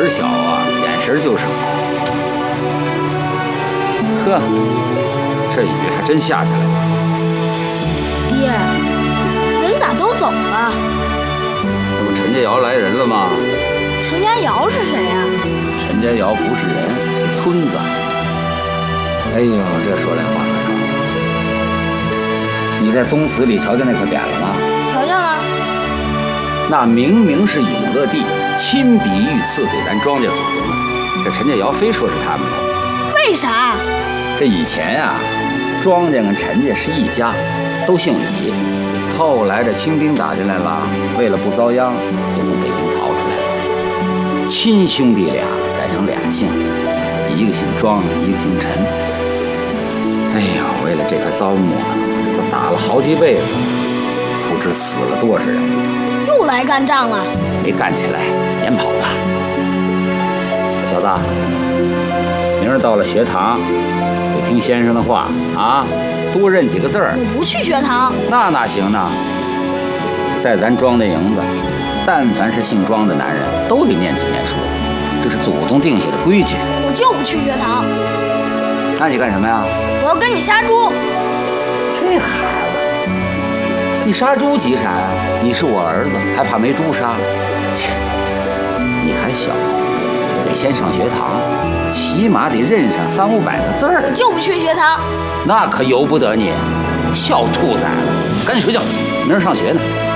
小啊，眼神就是好。呵，这雨还真下起来了。 爹，人咋都走了？ 那不陈家窑来人了吗？ 陈家窑是谁呀？ 陈家窑不是人，是村子。哎呦，这说来话可长。你在宗祠里瞧见那块匾了吗？ 瞧见了。 那明明是永乐帝亲笔御赐给咱庄稼祖宗的，这陈家窑非说是他们的。 为啥？ 这以前呀，庄稼跟陈家是一家，都姓李。后来这清兵打进来了，为了不遭殃，就从北京逃出来了。亲兄弟俩改成俩姓，一个姓庄，一个姓陈。哎呀，为了这块糟木呢，都打了好几辈子，不知死了多少人。 又来干仗了？ 没干起来，撵跑了。小子，明儿到了学堂，得听先生的话啊，多认几个字儿。 我不去学堂。 那哪行呢？在咱庄的营子，但凡是姓庄的男人，都得念几年书，这是祖宗定下的规矩。 我就不去学堂。 那你干什么呀？ 我要跟你杀猪。 这孩子，你杀猪急啥呀？你是我儿子，还怕没猪杀？切，你还小，得先上学堂，起码得认上300-500个字儿。 我就不去学堂。 那可由不得你，小兔崽子，赶紧睡觉，明儿上学呢。